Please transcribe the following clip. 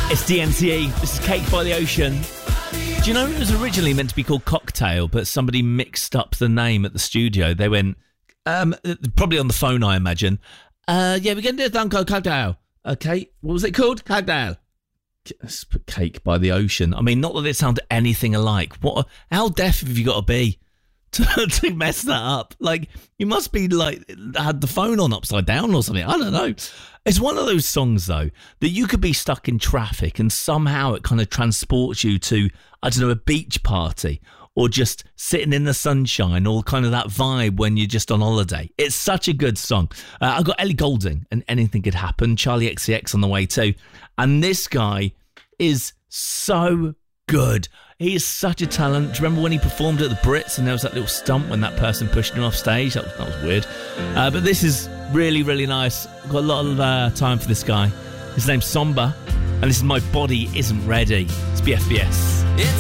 It's DNCE. This is Cake by the Ocean. Do you know it was originally meant to be called Cocktail, but somebody mixed up the name at the studio. They went, probably on the phone, I imagine. Yeah, we're going to do a thing called Cocktail. Okay, what was it called? Cocktail. Let's put Cake by the Ocean. I mean, not that it sounded anything alike. How deaf have you got to be to mess that up? Like, you must be like had the phone on upside down or something. I don't know. It's one of those songs though that you could be stuck in traffic and somehow it kind of transports you to, I don't know, a beach party or just sitting in the sunshine, or kind of that vibe when you're just on holiday. It's such a good song. I've got Ellie Goulding and Anything Could Happen, Charlie XCX on the way too, and this guy is so good. He is such a talent. Do you remember when he performed at the Brits and there was that little stump when that person pushed him off stage? That was weird. But this is really, really nice. I've got a lot of time for this guy. His name's Somber, and this is My Body Isn't Ready. It's BFBS.